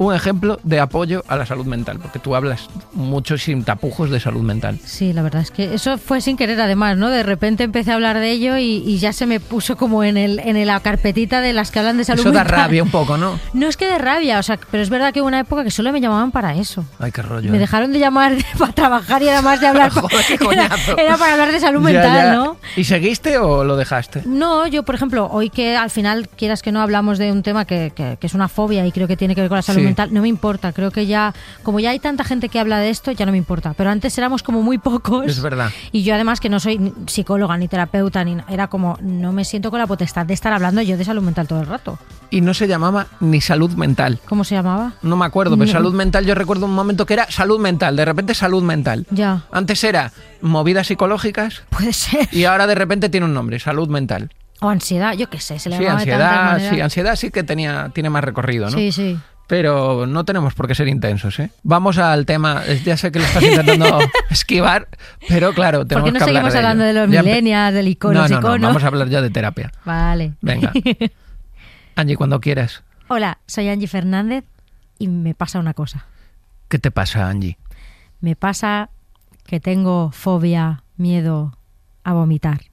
un ejemplo de apoyo a la salud mental, porque tú hablas mucho sin tapujos de salud mental. Sí, la verdad es que eso fue sin querer además, ¿no? De repente empecé a hablar de ello y ya se me puso como en la carpetita de las que hablan de salud mental. Eso da rabia un poco, ¿no? No es que de rabia, o sea, pero es verdad que hubo una época que solo me llamaban para eso. Ay, qué rollo. Me dejaron de llamar para trabajar y además de hablar Joder, qué coñazo. era para hablar de salud mental, ¿no? ¿Y seguiste o lo dejaste? No, yo por ejemplo, hoy que al final quieras que no hablamos de un tema que es una fobia y creo que tiene que ver con la salud mental, no me importa, creo que ya, como ya hay tanta gente que habla de esto, ya no me importa, pero antes éramos como muy pocos. Es verdad. Y yo además que no soy ni psicóloga ni terapeuta, era como, no me siento con la potestad de estar hablando yo de salud mental todo el rato. Y no se llamaba ni salud mental. ¿Cómo se llamaba? No me acuerdo, pero salud mental, yo recuerdo un momento que era salud mental, de repente salud mental. Ya. Antes era movidas psicológicas. Puede ser. Y ahora de repente tiene un nombre, salud mental. O ansiedad, yo qué sé, se le Sí, llamaba de tantas ansiedad, maneras. sí, ansiedad sí que tiene más recorrido, ¿no? Sí, sí. Pero no tenemos por qué ser intensos, ¿eh? Vamos al tema. Ya sé que lo estás intentando esquivar, pero claro, tenemos ¿Por qué no que hablar seguimos de hablando ello. de los millennials, del icono? No, vamos a hablar ya de terapia. Vale. Venga. Angie, cuando quieras. Hola, soy Angie Fernández y me pasa una cosa. ¿Qué te pasa, Angie? Me pasa que tengo fobia, miedo a vomitar.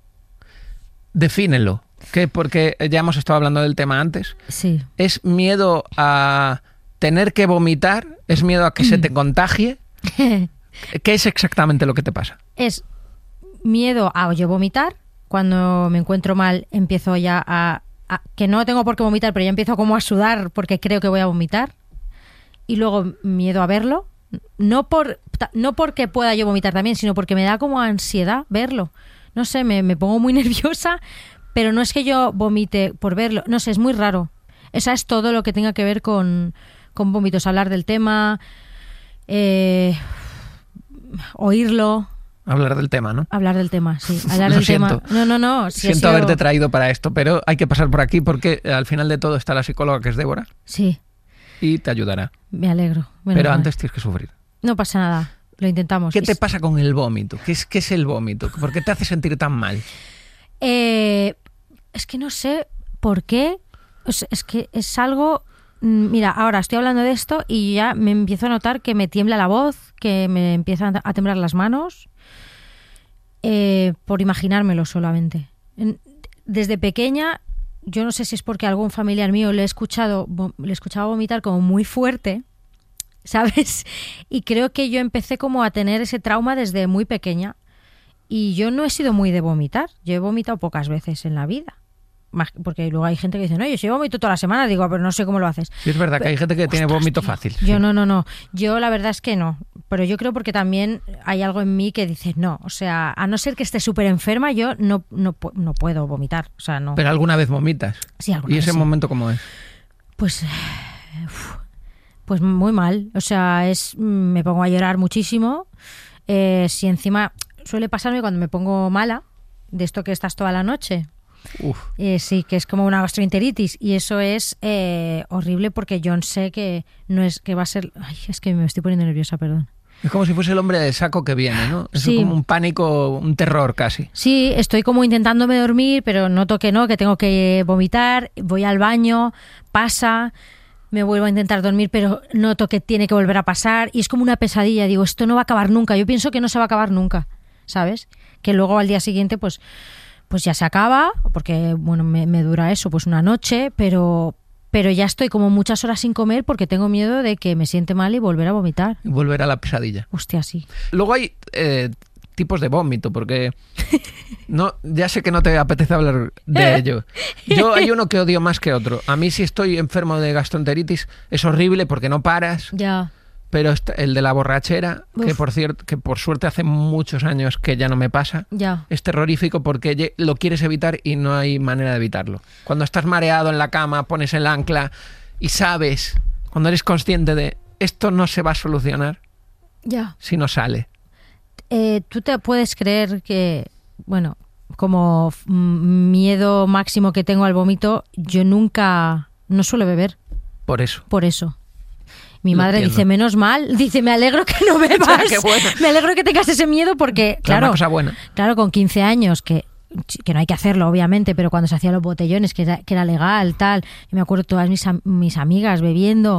Defínelo. ¿Qué? Porque ya hemos estado hablando del tema antes. Sí. ¿Es miedo a tener que vomitar? ¿Es miedo a que se te contagie? ¿Qué es exactamente lo que te pasa? Es miedo a yo vomitar. Cuando me encuentro mal empiezo ya a que no tengo por qué vomitar, pero ya empiezo como a sudar porque creo que voy a vomitar. Y luego miedo a verlo. No porque pueda yo vomitar también, sino porque me da como ansiedad verlo. No sé, me pongo muy nerviosa, pero no es que yo vomite por verlo. No sé, es muy raro. Esa es todo lo que tenga que ver con vómitos. Hablar del tema, oírlo. Hablar del tema, ¿no? Hablar del tema, sí. Hablar Lo del siento. tema. No. Si siento haberte traído para esto, pero hay que pasar por aquí porque al final de todo está la psicóloga que es Débora. Sí. Y te ayudará. Me alegro. Pero antes tienes que sufrir. No pasa nada. Lo intentamos. ¿Qué te pasa con el vómito? ¿Qué es el vómito? ¿Por qué te hace sentir tan mal? Es que no sé por qué. Es que es algo... Mira, ahora estoy hablando de esto y ya me empiezo a notar que me tiembla la voz, que me empiezan a temblar las manos, por imaginármelo solamente. Desde pequeña, yo no sé si es porque algún familiar mío le escuchaba vomitar como muy fuerte, ¿sabes? Y creo que yo empecé como a tener ese trauma desde muy pequeña. Y yo no he sido muy de vomitar. Yo he vomitado pocas veces en la vida. Porque luego hay gente que dice, no, yo sí vomito toda la semana. Digo, pero no sé cómo lo haces. Sí, es verdad que hay gente que tiene vómito fácil. Yo sí. No. Yo la verdad es que no. Pero yo creo porque también hay algo en mí que dice, no. O sea, a no ser que esté súper enferma, yo no puedo vomitar. O sea, no. Pero alguna vez vomitas. Sí, alguna ¿Y vez ese sí. momento cómo es? Pues muy mal. O sea, me pongo a llorar muchísimo. Si encima suele pasarme cuando me pongo mala, de esto que estás toda la noche. Sí, que es como una gastroenteritis y eso es horrible porque yo sé que no es que va a ser... Ay, es que me estoy poniendo nerviosa, perdón. Es como si fuese el hombre de saco que viene, ¿no? Es Sí. como un pánico, un terror casi. Sí, estoy como intentándome dormir, pero noto que no, que tengo que vomitar, voy al baño, pasa, me vuelvo a intentar dormir, pero noto que tiene que volver a pasar y es como una pesadilla. Digo, esto no va a acabar nunca. Yo pienso que no se va a acabar nunca, ¿sabes? Que luego al día siguiente, pues ya se acaba, porque bueno, me dura eso, pues una noche, pero ya estoy como muchas horas sin comer porque tengo miedo de que me siente mal y volver a vomitar. Y volver a la pesadilla. Hostia, sí. Luego hay tipos de vómito, porque no, ya sé que no te apetece hablar de ello. Yo hay uno que odio más que otro. A mí si estoy enfermo de gastroenteritis es horrible porque no paras. Ya. Pero el de la borrachera, Uf. que por suerte hace muchos años que ya no me pasa, Ya. es terrorífico porque lo quieres evitar y no hay manera de evitarlo. Cuando estás mareado en la cama, pones el ancla y sabes, cuando eres consciente de esto no se va a solucionar Ya. si no sale. Tú te puedes creer que, bueno, como miedo máximo que tengo al vómito, yo no suelo beber. Por eso. Por eso. Mi Lo madre entiendo. dice, menos mal, dice, me alegro que no bebas. Qué bueno. Me alegro que tengas ese miedo porque, Es claro, una cosa buena. claro, con 15 años, que no hay que hacerlo, obviamente, pero cuando se hacían los botellones, que era legal, tal, y me acuerdo todas mis amigas bebiendo,